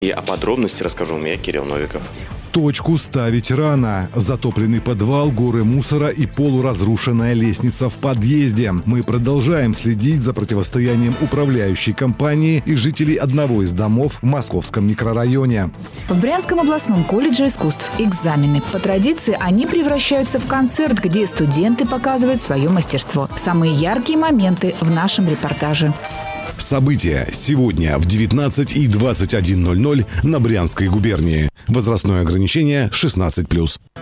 И о подробности расскажу вам я, Кирилл Новиков. Точку ставить рано. Затопленный подвал, горы мусора и полуразрушенная лестница в подъезде. Мы продолжаем следить за противостоянием управляющей компании и жителей одного из домов в московском микрорайоне. В Брянском областном колледже искусств экзамены. По традиции они превращаются в концерт, где студенты показывают свое мастерство. Самые яркие моменты в нашем репортаже. События сегодня в 19 и 21:00 на Брянской губернии. Возрастное ограничение 16+.